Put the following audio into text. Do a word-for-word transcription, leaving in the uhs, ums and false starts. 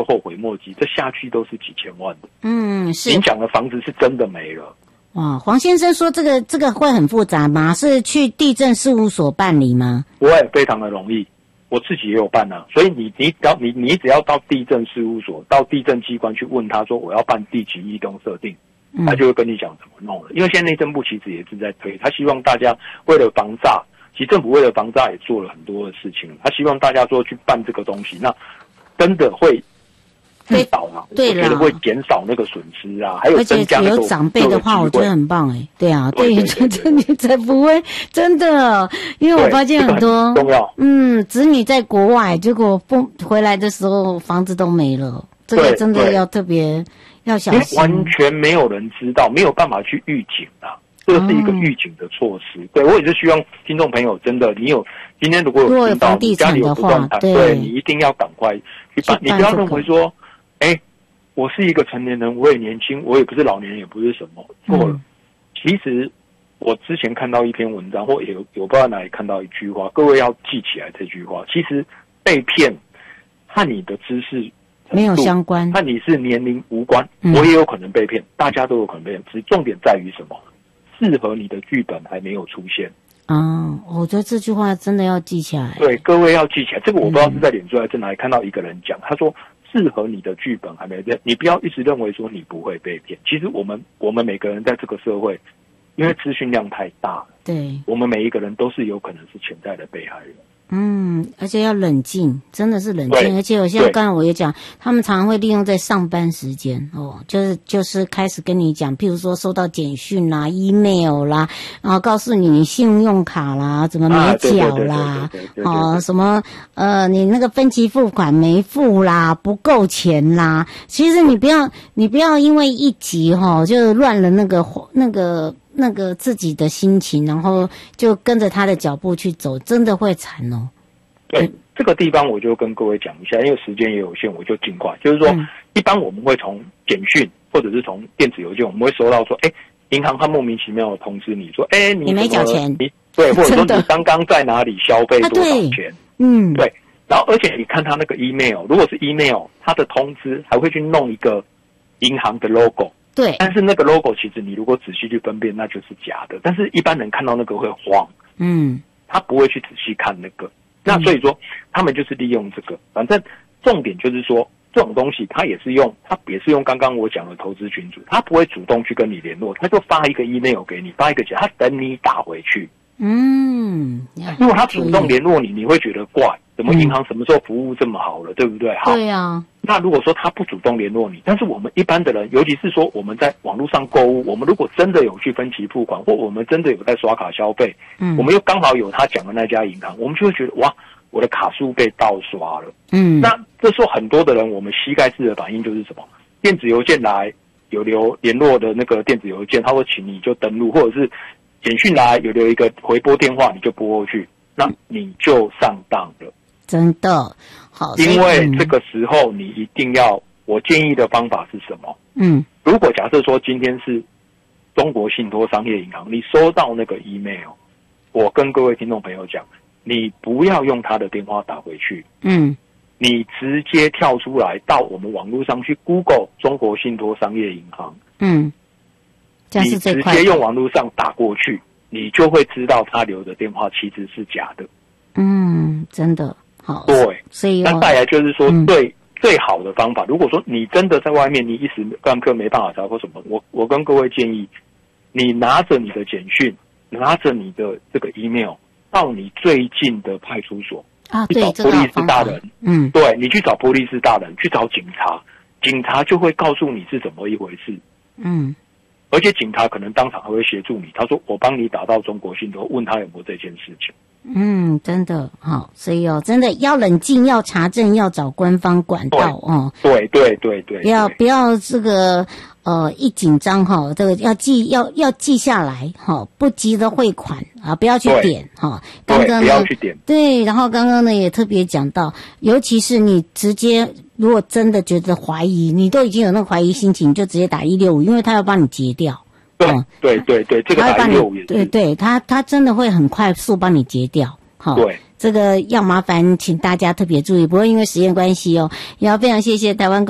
后悔莫及，这下去都是几千万的。 嗯，是。 您讲的房子是真的没了。 哇，黄先生说这个这个会很复杂吗？是去地政事务所办理吗？ 不会，非常的容易。我自己也有办啊，所以你你只要你你只要到地政事务所，到地政机关去问他说我要办地籍异动设定，他就会跟你讲怎么弄了。因为现在内政部其实也是在推，他希望大家为了防诈，其实政府为了防诈也做了很多的事情，他希望大家说去办这个东西，那真的会至少啊， 对， 我觉得会减少那个损失啊，还有增加那个。 而且有长辈的话，我觉得很棒哎、欸。对啊，对，这你才不会真的，因为我发现很多重要， 嗯，子女在国外，结果不回来的时候房子都没了，这个真的要特别要小心。 完全没有人知道，没有办法去预警啊，这个是一个预警的措施。嗯、对我也是希望听众朋友真的，你有今天如果有听到你家里有不动产，对你一定要赶快去办，你不要认为说。哎，我是一个成年人，我也年轻，我也不是老年人，也不是什么错了。嗯、其实我之前看到一篇文章，或有有不知道哪里看到一句话，各位要记起来这句话。其实被骗和你的知识没有相关， 和你是年龄无关。嗯、我也有可能被骗，大家都有可能被骗。只是重点在于什么？适合你的剧本还没有出现。 啊，我觉得这句话真的要记起来。 对，各位要记起来。这个我不知道是在脸书还是哪里看到一个人讲，他说。适合你的剧本还没变，你不要一直认为说你不会被骗。其实我们我们每个人在这个社会，因为资讯量太大了， 对， 我们每一个人都是有可能是潜在的被害人。 嗯，而且要冷静，真的是冷静。而且我像刚才我也讲，他们常常会利用在上班时间哦，就是就是开始跟你讲，譬如说收到简讯啦、email 啦，然后告诉你你信用卡啦怎么没缴啦，哦什么呃你那个分期付款没付啦，不够钱啦。其实你不要你不要因为一急哈、哦、就乱了那个那个。那个自己的心情，然后就跟着他的脚步去走，真的会惨哦。 对、嗯、这个地方，我就跟各位讲一下，因为时间也有限，我就尽快。就是说，嗯、一般我们会从简讯或者是从电子邮件，我们会收到说，哎，银行它莫名其妙的通知你说，哎，你你没缴钱， 你对，或者说你刚刚在哪里消费多少钱， 啊、嗯， 对。然后，而且你看他那个 email， 如果是 email， 它的通知还会去弄一个银行的 logo。 对， 但是那个 logo 其实你如果仔细去分辨，那就是假的。但是一般人看到那个会慌， 嗯， 他不会去仔细看那个。那所以说，他们就是利用这个。反正重点就是说，这种东西他也是用，他也是用刚刚我讲的投资群组，他不会主动去跟你联络，他就发一个 email 给你，发一个钱，他等你打回去。 嗯， 如果他主动联络你，你会觉得怪，怎么银行什么时候服务这么好了，对不对？好， 对啊。 那如果说他不主动联络你，但是我们一般的人，尤其是说我们在网络上购物，我们如果真的有去分期付款，或我们真的有在刷卡消费，嗯，我们又刚好有他讲的那家银行，我们就会觉得哇，我的卡数被盗刷了。 嗯， 那这时候很多的人，我们膝盖式的反应就是什么？电子邮件来有留联络的那个电子邮件，他会请你就登录，或者是简讯来有留一个回拨电话，你就拨过去，那你就上当了。 真的好， 因为这个时候你一定要，我建议的方法是什么？ 嗯， 如果假设说今天是中国信托商业银行，你收到那个 email， 我跟各位听众朋友讲，你不要用他的电话打回去， 嗯， 你直接跳出来到我们网络上去 Google 中国信托商业银行， 嗯，这是最快的， 你直接用网络上打过去，你就会知道他留的电话其实是假的。 嗯，真的。好， 对， 所以那再来就是说最、 嗯、 最好的方法，如果说你真的在外面，你一时半刻没办法查或什么，我我跟各位建议，你拿着你的简讯，拿着你的这个 email 到你最近的派出所啊， 去找波利斯大人， 嗯， 对，你去找波利斯大人，去找警察，警察就会告诉你是怎么一回事， 嗯。 而且警察可能当场还会协助你，他说我帮你打到中国信托，问他有没有这件事情。 嗯，真的好，所以哦，真的要冷静，要查证，要找官方管道哦。 对对对对， 不要不要这个呃一紧张哈、哦，这个要记要要记下来哈、哦，不急着汇款啊，不要去点哈、哦。刚刚呢， 不要去点。 对，然后刚刚呢也特别讲到，尤其是你直接如果真的觉得怀疑，你都已经有那个怀疑心情，你就直接打一六五，因为他要帮你结掉。 对、哦、对对对，这个打一六五也是。 对对，他他真的会很快速帮你结掉。好， 对， 这个要麻烦请大家特别注意。不过因为时间关系哦，也要非常谢谢台湾